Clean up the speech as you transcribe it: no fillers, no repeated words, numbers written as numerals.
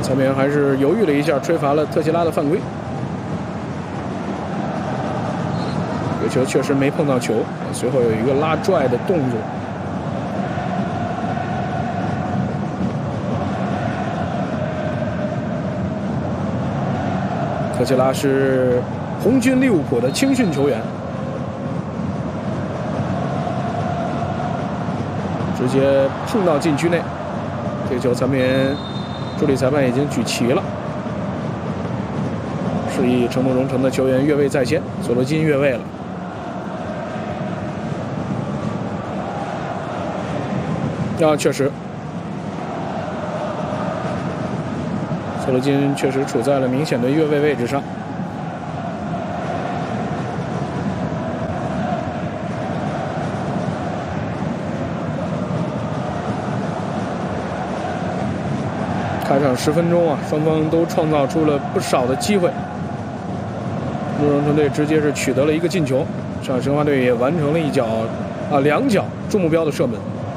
裁判员还是犹豫了一下，吹罚了特齐拉的犯规。这个球确实没碰到球，随后有一个拉拽的动作。特齐拉是红军利物浦的青训球员，直接碰到禁区内。这个球裁判员助理裁判已经举旗了，示意城东荣城的球员越位在先，索罗金越位了。确实，索罗金确实处在了明显的越位位置上。开场10分钟双方都创造出了不少的机会。城东荣城队直接是取得了一个进球，上海申花队也完成了2脚中目标的射门。